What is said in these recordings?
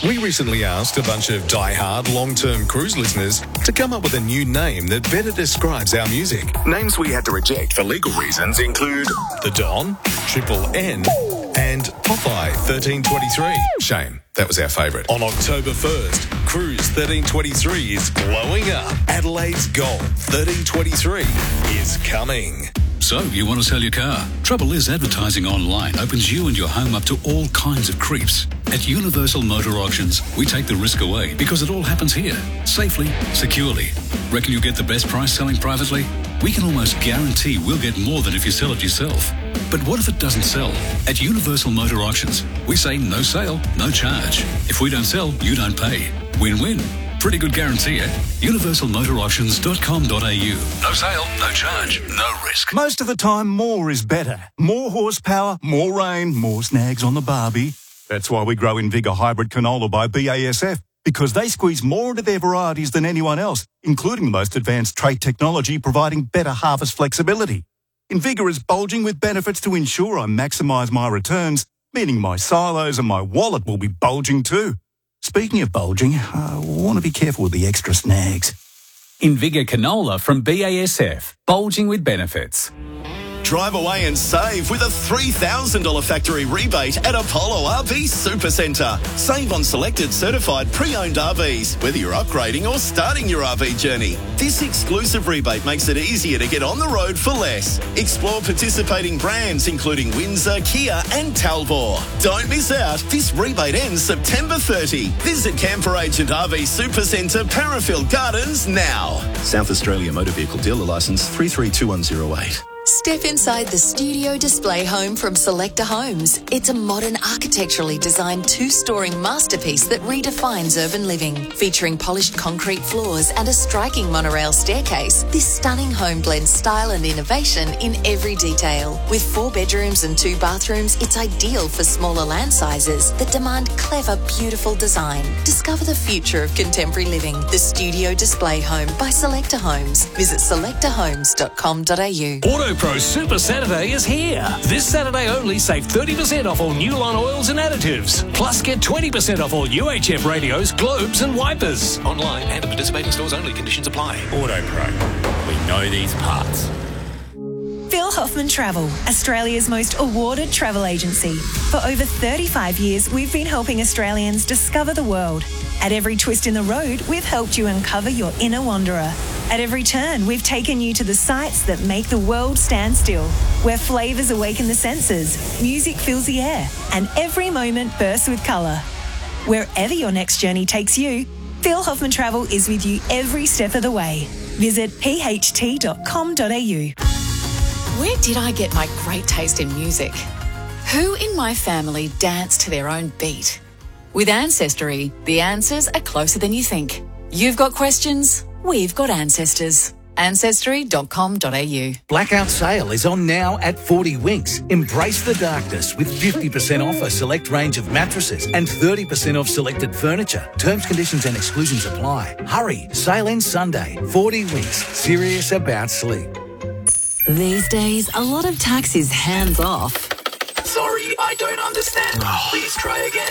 We recently asked a bunch of die-hard long-term cruise listeners to come up with a new name that better describes our music. Names we had to reject for legal reasons include The Don, Triple N, and Popeye 1323. Shame, that was our favourite. On October 1st, Cruise 1323 is blowing up. Adelaide's Gold 1323 is coming. So, you want to sell your car? Trouble is, advertising online opens you and your home up to all kinds of creeps. At Universal Motor Auctions, we take the risk away because it all happens here, safely, securely. Reckon you'll get the best price selling privately? We can almost guarantee we'll get more than if you sell it yourself. But what if it doesn't sell? At Universal Motor Auctions, we say no sale, no charge. If we don't sell, you don't pay. Win-win. Pretty good guarantee at universalmotorauctions.com.au. No sale, no charge, no risk. Most of the time, more is better. More horsepower, more rain, more snags on the barbie. That's why we grow Invigor Hybrid Canola by BASF, because they squeeze more into their varieties than anyone else, including the most advanced trait technology providing better harvest flexibility. Invigor is bulging with benefits to ensure I maximise my returns, meaning my silos and my wallet will be bulging too. Speaking of bulging, I want to be careful with the extra snags. Invigor Canola from BASF, bulging with benefits. Drive away and save with a $3,000 factory rebate at Apollo RV Supercentre. Save on selected certified pre-owned RVs, whether you're upgrading or starting your RV journey. This exclusive rebate makes it easier to get on the road for less. Explore participating brands including Windsor, Kia and Talbot. Don't miss out. This rebate ends September 30. Visit Camper Agent RV Supercentre, Parafield Gardens now. South Australia Motor Vehicle Dealer Licence 332108. Step inside the studio display home from Selector Homes. It's a modern, architecturally designed two-story masterpiece that redefines urban living. Featuring polished concrete floors and a striking monorail staircase, this stunning home blends style and innovation in every detail. With 4 bedrooms and 2 bathrooms, it's ideal for smaller land sizes that demand clever, beautiful design. Discover the future of contemporary living. The studio display home by Selector Homes. Visit selectorhomes.com.au. AutoPro Super Saturday is here. This Saturday only, save 30% off all Newline oils and additives. Plus, get 20% off all UHF radios, globes and wipers. Online and at participating stores only. Conditions apply. AutoPro. We know these parts. Phil Hoffman Travel, Australia's most awarded travel agency. For over 35 years, we've been helping Australians discover the world. At every twist in the road, we've helped you uncover your inner wanderer. At every turn, we've taken you to the sights that make the world stand still, where flavours awaken the senses, music fills the air, and every moment bursts with colour. Wherever your next journey takes you, Phil Hoffman Travel is with you every step of the way. Visit pht.com.au. Where did I get my great taste in music? Who in my family danced to their own beat? With Ancestry, the answers are closer than you think. You've got questions, we've got ancestors. Ancestry.com.au. Blackout sale is on now at 40 Winks. Embrace the darkness with 50% off a select range of mattresses and 30% off selected furniture. Terms, conditions and exclusions apply. Hurry, sale ends Sunday. 40 Winks, serious about sleep. These days, a lot of tax is hands off. Sorry, I don't understand. Please try again.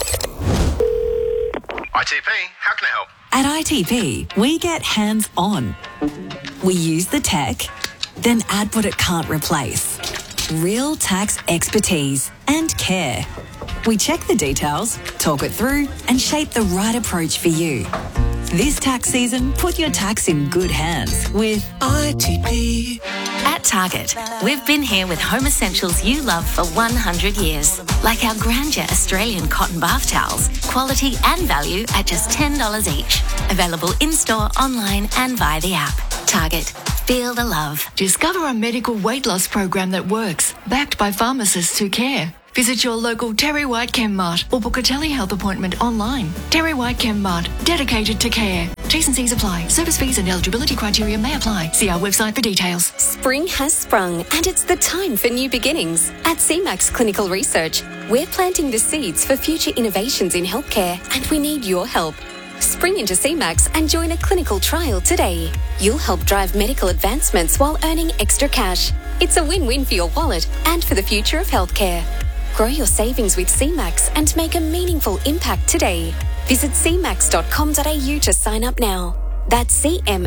ITP, how can I help? At ITP, we get hands-on. We use the tech, then add what it can't replace. Real tax expertise and care. We check the details, talk it through, and shape the right approach for you. This tax season, put your tax in good hands with ITP. At Target, we've been here with home essentials you love for 100 years. Like our Grandeur Australian cotton bath towels, quality and value at just $10 each. Available in-store, online and via the app. Target, feel the love. Discover a medical weight loss program that works, backed by pharmacists who care. Visit your local Terry White Chemmart or book a telehealth appointment online. Terry White Chemmart, dedicated to care. T's and C's apply. Service fees and eligibility criteria may apply. See our website for details. Spring has sprung and it's the time for new beginnings. At CMAX Clinical Research, we're planting the seeds for future innovations in healthcare and we need your help. Spring into CMAX and join a clinical trial today. You'll help drive medical advancements while earning extra cash. It's a win-win for your wallet and for the future of healthcare. Grow your savings with CMAX and make a meaningful impact today. Visit cmax.com.au to sign up now. That's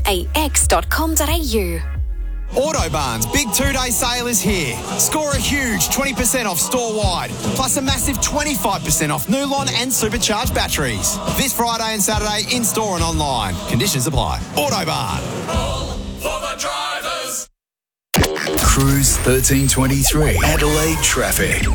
cmax.com.au. Autobarn's big 2-day sale is here. Score a huge 20% off store-wide, plus a massive 25% off Nulon and supercharged batteries. This Friday and Saturday in-store and online. Conditions apply. Autobarn. All for the drivers. Cruise 1323. Adelaide traffic.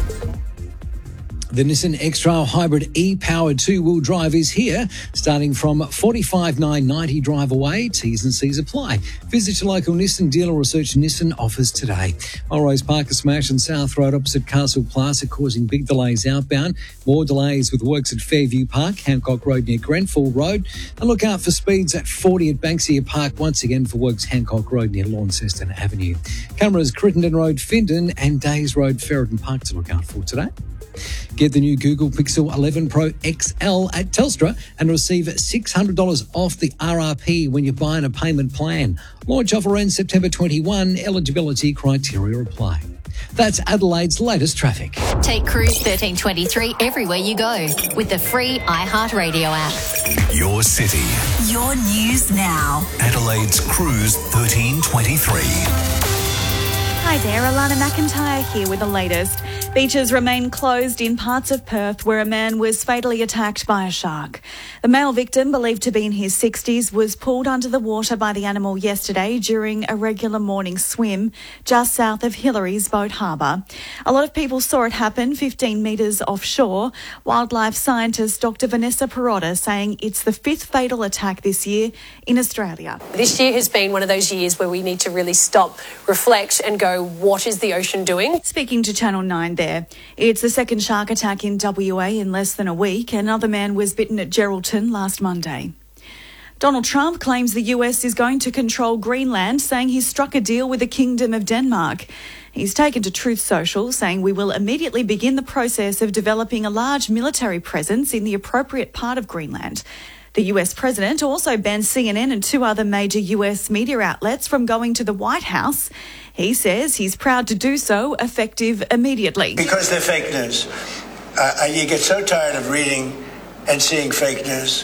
The Nissan X-Trail Hybrid E-powered two-wheel drive is here, starting from $45,990 drive away. T's and C's apply. Visit your local Nissan dealer or search Nissan offers today. Melrose Park, a smash on South Road opposite Castle Plaza, causing big delays outbound. More delays with works at Fairview Park, Hancock Road near Grenfell Road. And look out for speeds at 40 at Banksia Park, once again for works Hancock Road near Launceston Avenue. Cameras Crittenden Road, Findon, and Days Road, Ferreton Park to look out for today. Get the new Google Pixel 11 Pro XL at Telstra and receive $600 off the RRP when you buy a payment plan. Launch offer ends September 21. Eligibility criteria apply. That's Adelaide's latest traffic. Take Cruise 1323 everywhere you go with the free iHeartRadio app. Your city. Your news now. Adelaide's Cruise 1323. Hi there, Alana McIntyre here with the latest. Beaches remain closed in parts of Perth where a man was fatally attacked by a shark. The male victim, believed to be in his 60s, was pulled under the water by the animal yesterday during a regular morning swim just south of Hillary's Boat Harbour. A lot of people saw it happen 15 metres offshore. Wildlife scientist Dr. Vanessa Perotta saying it's the 5th fatal attack this year in Australia. This year has been one of those years where we need to really stop, reflect and go, what is the ocean doing? Speaking to Channel 9 there. It's the second shark attack in WA in less than a week. Another man was bitten at Geraldton last Monday. Donald Trump claims the US is going to control Greenland, saying he's struck a deal with the Kingdom of Denmark. He's taken to Truth Social, saying we will immediately begin the process of developing a large military presence in the appropriate part of Greenland. The US president also banned CNN and 2 other major US media outlets from going to the White House. He says he's proud to do so, effective immediately. Because they're fake news. You get so tired of reading and seeing fake news.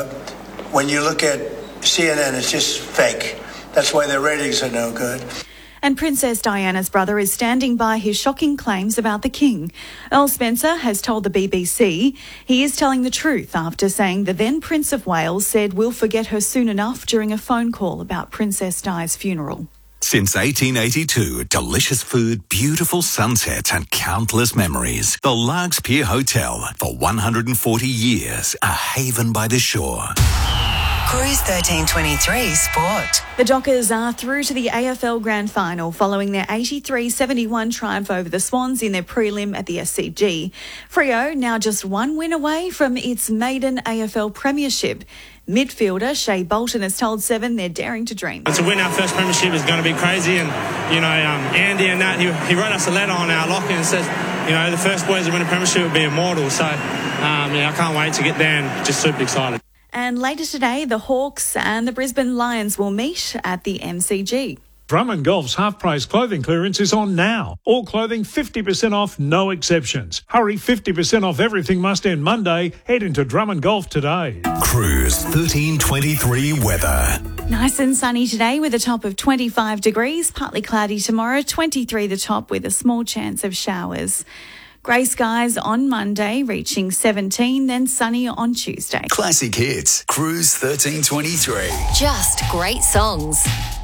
When you look at CNN, it's just fake. That's why their ratings are no good. And Princess Diana's brother is standing by his shocking claims about the King. Earl Spencer has told the BBC he is telling the truth after saying the then Prince of Wales said we'll forget her soon enough during a phone call about Princess Di's funeral. Since 1882, delicious food, beautiful sunsets and countless memories. The Larks Pier Hotel, for 140 years, a haven by the shore. Cruise 1323 Sport. The Dockers are through to the AFL Grand Final following their 83-71 triumph over the Swans in their prelim at the SCG. Freo now just 1 win away from its maiden AFL Premiership. Midfielder Shea Bolton has told Seven they're daring to dream. To win our first premiership is going to be crazy, and Andy and that he wrote us a letter on our locker and says, the first boys to win a premiership will be immortal. So I can't wait to get there and just super excited. And later today, the Hawks and the Brisbane Lions will meet at the MCG. Drummond Golf's half-price clothing clearance is on now. All clothing 50% off, no exceptions. Hurry, 50% off everything must end Monday. Head into Drummond Golf today. Cruise 1323 weather. Nice and sunny today with a top of 25 degrees. Partly cloudy tomorrow, 23 the top with a small chance of showers. Grey skies on Monday, reaching 17, then sunny on Tuesday. Classic hits. Cruise 1323. Just great songs.